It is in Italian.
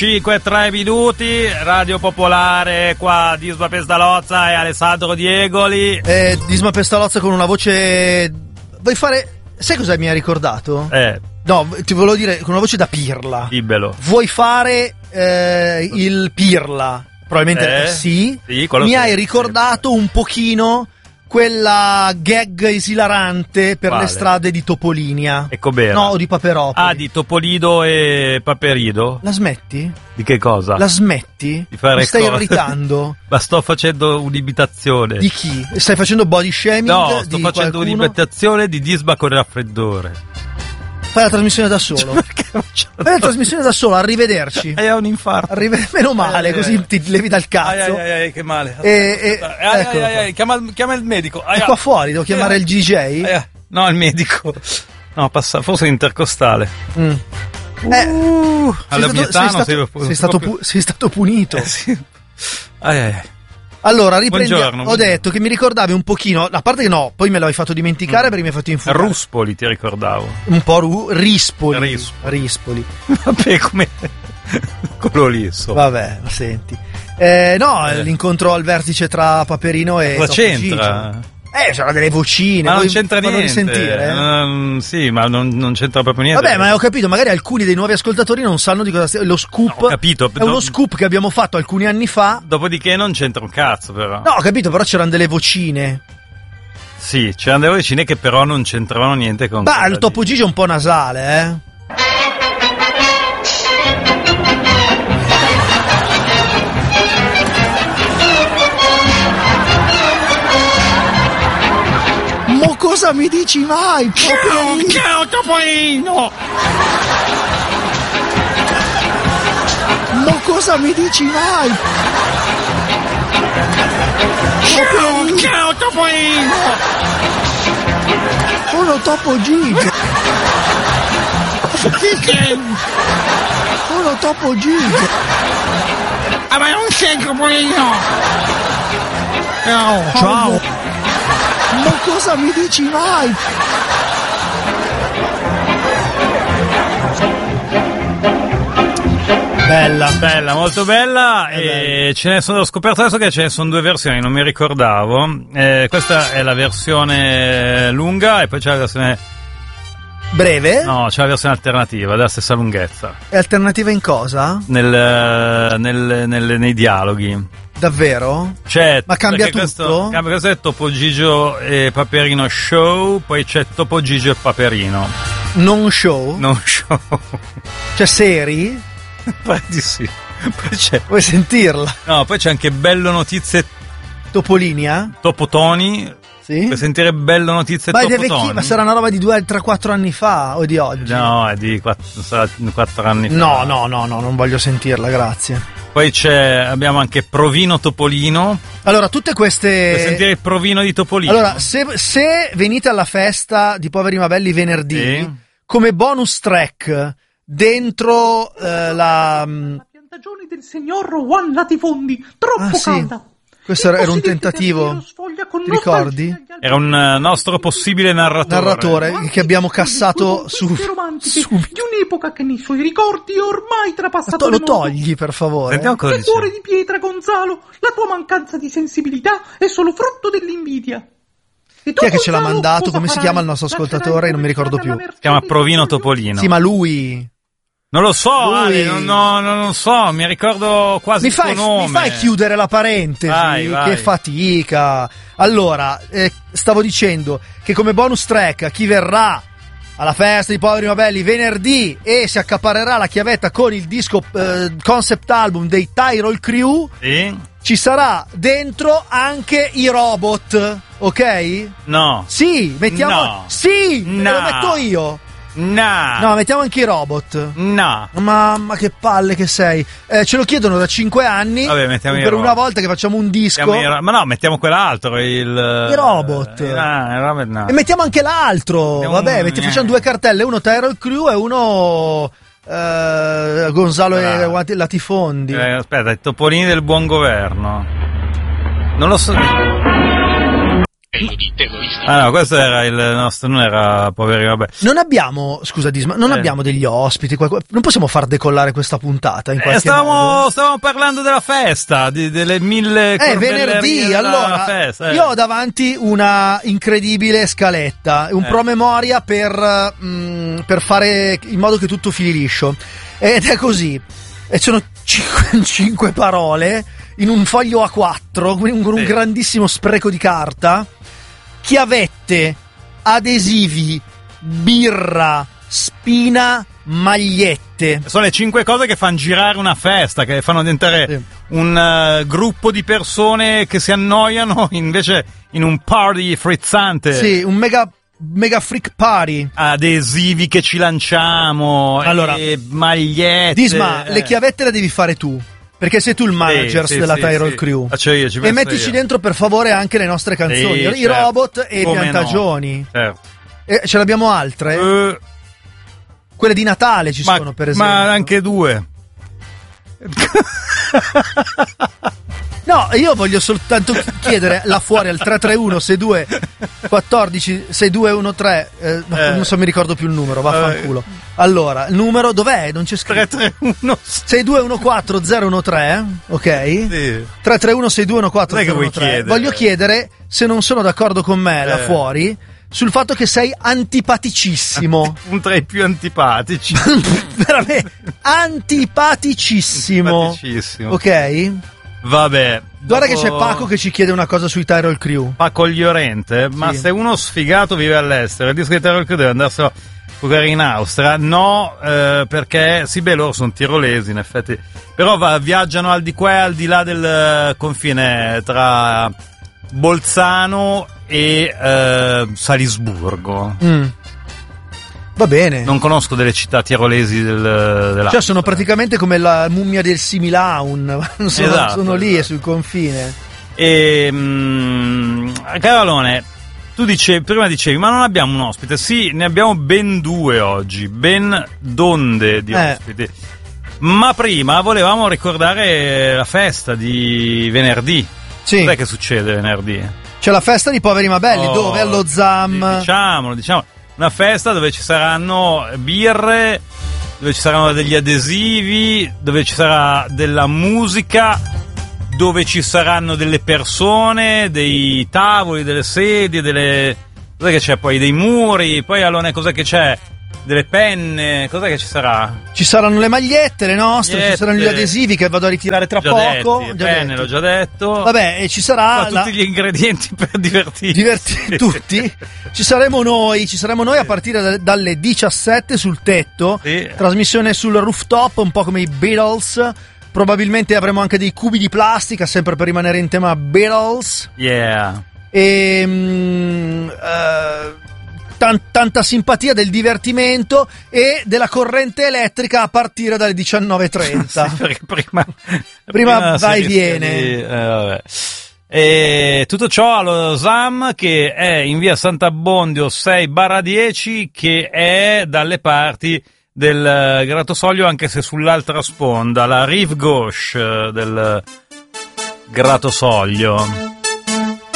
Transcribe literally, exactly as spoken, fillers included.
cinque e tre minuti, Radio Popolare, qua Disma Pestalozza e Alessandro Diegoli. Eh, Disma Pestalozza con una voce... Vuoi fare... Sai cosa mi ha ricordato? Eh. No, ti volevo dire con una voce da pirla. Dibbelo. Vuoi fare eh, il pirla? Probabilmente eh, sì. sì mi sì, hai ricordato sì. un pochino quella gag esilarante per Quale? le strade di Topolinia. Ecco bene. No, o di Paperopoli. Ah, di Topolido e Paperido? La smetti? Di che cosa? La smetti? Di fare Mi stai cosa? irritando? Ma sto facendo un'imitazione. Di chi? Stai facendo body shaming? No, sto di facendo qualcuno? un'imitazione di Disma con il raffreddore. Fai la trasmissione da solo. Perché faccio Fai la trasmissione da solo, arrivederci. Hai un infarto. Arrive... Meno male, ai, così ai, ti levi dal cazzo. Ai, ai, ai, che male. E, e, ai, ai, ai, ai, chiama, chiama il medico. Ai, è qua fuori, devo chiamare ai, il D J? Ai, no, il medico. No, passa, forse intercostale. Mm. Eh, uh, alla sei, mia stato, età sei, non stato, sei, stato pu- sei stato punito. Eh, sì. ai, ai. Allora, riprendiamo. Buongiorno, Ho buongiorno. detto che mi ricordavi un pochino, a parte che no, poi me l'hai fatto dimenticare mm. perché mi hai fatto infuriare. Ruspoli ti ricordavo. Un po' ru- rispoli. Rispoli. Rispoli. Vabbè, come quello lì, so. Vabbè, ma senti. Eh, no, Eh. l'incontro al vertice tra Paperino e Cosa Topo c'entra? Gigio. Eh, c'erano delle vocine. Ma non vuoi c'entra farlo niente. risentire? Um, sì, ma non, non c'entra proprio niente. Vabbè, ma ho capito, magari alcuni dei nuovi ascoltatori non sanno di cosa stia... Lo scoop No, ho capito. è uno scoop che abbiamo fatto alcuni anni fa. Dopodiché non c'entra un cazzo, però. No, ho capito, però c'erano delle vocine. Sì, c'erano delle vicine che però non c'entravano niente con... Beh, quella il Topo di- Gigio è un po' nasale, eh. Mo cosa mi dici mai, Paperino? Ciao, Topolino! Mo cosa mi dici mai? Paperino, Ciao, Topolino! sono Topo Gigio. Sono Topo Gigio. Ah, ma non sei Topolino! Ciao! Ciao. Ma cosa mi dici mai? Bella. Bella, molto bella. È E ce ne sono, ho scoperto adesso che ce ne sono due versioni, non mi ricordavo. Eh, questa è la versione lunga e poi c'è la versione... Breve? No, c'è la versione alternativa, della stessa lunghezza. È alternativa in cosa? Nel, nel, nel- nei dialoghi. Davvero? C'è, Ma cambia perché tutto? Questo, cambia, questo è Topo Gigio e Paperino Show, poi c'è Topo Gigio e Paperino. Non show? Non show. Cioè seri? Pare di sì. Poi c'è, Vuoi sentirla? no, poi c'è anche Bello Notizie Topolinia? Topo Tony. Sì? Per sentire Bello Notizie Ma, è Topo vecchi- Tony. ma sarà una roba di due, tre, quattro anni fa o di oggi? No, è di quattro, sarà quattro anni fa. No, no, no, no, non voglio sentirla, grazie. Poi c'è, abbiamo anche Provino Topolino. Allora, tutte queste... Per sentire il Provino di Topolino. Allora, se, se venite alla festa di Poveri Mabelli venerdì, Sì. come bonus track, dentro eh, la... La piantagione del signor Juan Latifondi, troppo Ah, sì. calda. Questo era, era un Impossibile tentativo, davvero, sfoglia con ti ricordi? nostalgia gli altri Era un eh, nostro possibile narratore. narratore che abbiamo cassato su... romantiche subito. di un'epoca che nei suoi ricordi è ormai Ma trapassato to- le lo mode. togli, per favore. Sentiamo cosa Che dice. cuore di pietra, Gonzalo, la tua mancanza di sensibilità è solo frutto dell'invidia. E tu, Chi è che ce l'ha Gonzalo, mandato? cosa Come si farai? chiama il nostro ascoltatore? Non mi ricordo più. Lascerai Si chiama alla Provino Mercedes Topolino. Sì, ma lui... Non lo so, Lui- Ale, non, no, non lo so, mi ricordo quasi Mi il suo fai, nome. mi fai chiudere la parentesi? Vai, vai. Che fatica. Allora, eh, stavo dicendo che come bonus track a chi verrà alla festa di Poveri Mabelli venerdì e si accaparrerà la chiavetta con il disco eh, concept album dei Tyrol Crew, Sì? ci sarà dentro anche i robot, ok? No. Sì, mettiamo... No. Sì, me No. lo metto io. No. No, mettiamo anche i robot. No. Mamma che palle che sei. Eh, ce lo chiedono da cinque anni. Vabbè, mettiamo i per robot. una volta che facciamo un disco. Mettiamo i- Ma no, mettiamo quell'altro, il... I robot. Eh, no, i robot no. E mettiamo anche l'altro. Mettiamo Vabbè, un- metti- eh. facciamo due cartelle, uno Tyrol Crew e uno eh, Gonzalo e Bravo. Guati- Latifondi. Eh, aspetta, i Topolini del buon governo. Non lo so. appello di terroristi. Ah no, questo era il nostro, non era poverino, vabbè. Non abbiamo, scusa Disma, non Eh. abbiamo degli ospiti, qualco- non possiamo far decollare questa puntata in Eh, qualche stavamo, modo? stavamo parlando della festa, di- delle mille Eh, corbellerie venerdì, della allora, festa, eh. io ho davanti una incredibile scaletta, un Eh. promemoria per, mm, per fare in modo che tutto fili liscio. Ed è così, e sono cinque, cinque parole in un foglio A quattro, quindi un, un Sì. grandissimo spreco di carta, chiavette, adesivi, birra, spina, magliette. Sono le cinque cose che fanno girare una festa, che fanno diventare Sì. un eh, gruppo di persone che si annoiano invece in un party frizzante. Sì, un mega, mega freak party. Adesivi che ci lanciamo, Allora, e magliette. Disma, eh. le chiavette le devi fare tu, perché sei tu il manager Sì, sì, della sì, Tyrol sì. Crew. Faccio io, ci E penso mettici io. dentro per favore anche le nostre canzoni, Sì, i certo. robot e i Come piantagioni. no, certo. E ce l'abbiamo altre? Eh, Quelle di Natale ci ma, sono, per esempio. ma anche due. No, io voglio soltanto chiedere là fuori al tre tre uno sei due quattordici sei due uno tre, eh, no, Eh. non so, mi ricordo più il numero, vaffanculo. Allora, il numero dov'è? Non c'è tre scritto. tre uno sei due uno quattro zero uno tre, ok? Sì. tre tre uno sei due uno quattro Non è che zero uno vuoi tre. chiedere. Voglio chiedere se non sono d'accordo con me là Eh. fuori sul fatto che sei antipaticissimo. Un tra i più antipatici. Veramente antipaticissimo. Antipaticissimo. Ok? Vabbè. Guarda che dopo- c'è Paco che ci chiede una cosa sui Tyrol Crew. Paco Llorente, ma Sì. se uno sfigato vive all'estero, il disco di Tyrol Crew deve andarselo a giocare in Austria? No, eh, perché sì, beh, loro sono tirolesi in effetti, però va- viaggiano al di qua e al di là del eh, confine tra Bolzano e eh, Salisburgo. Mm. Va bene. Non conosco delle città tirolesi del, dell'Austria. Cioè sono praticamente come la mummia del Similaun. sono, Esatto, sono lì esatto. sul confine. E mm, Carolone, tu dicevi, prima dicevi, ma non abbiamo un ospite. Sì, ne abbiamo ben due oggi, ben donde di Eh. ospiti. Ma prima volevamo ricordare la festa di venerdì. Sì. Cos'è che succede venerdì? C'è la festa di Poveri ma Belli, Oh, dove? Allo Zam. Diciamolo, diciamo. Una festa dove ci saranno birre, dove ci saranno degli adesivi, dove ci sarà della musica, dove ci saranno delle persone, dei tavoli, delle sedie, delle... Cos'è che c'è poi? Dei muri, poi allora cos'è che c'è? Delle penne, cos'è che ci sarà? Ci saranno le magliette, le nostre, Magliette. ci saranno gli adesivi che vado a ritirare tra Già poco. detti, Già penne, detti. l'ho già detto. Vabbè, e ci sarà Sono la- tutti gli ingredienti per divertirsi. diverti tutti. Ci saremo noi, ci saremo noi a partire da- dalle diciassette sul tetto. Sì. Trasmissione sul rooftop, un po' come i Beatles. Probabilmente avremo anche dei cubi di plastica, sempre per rimanere in tema Beatles. Yeah. E mm, eh, tan- tanta simpatia, del divertimento e della corrente elettrica a partire dalle diciannove e trenta. Sì, perché prima, Prima si vai e rischia viene. di- eh, vabbè. E tutto ciò allo S A M, che è in via Sant'Abbondio sei barra dieci, che è dalle parti del eh, Gratosoglio, anche se sull'altra sponda, la rive gauche eh, del Gratosoglio.